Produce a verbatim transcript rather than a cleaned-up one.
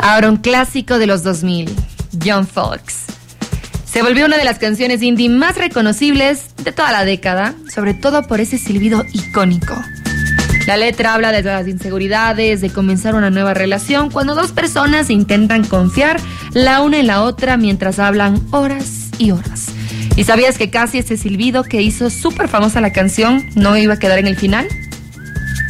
Ahora un clásico de los dos mil, John Fox. Se volvió una de las canciones indie más reconocibles de toda la década, sobre todo por ese silbido icónico. La letra habla de las inseguridades, de comenzar una nueva relación, cuando dos personas intentan confiar la una en la otra mientras hablan horas y horas. ¿Y sabías que casi ese silbido que hizo súper famosa la canción no iba a quedar en el final?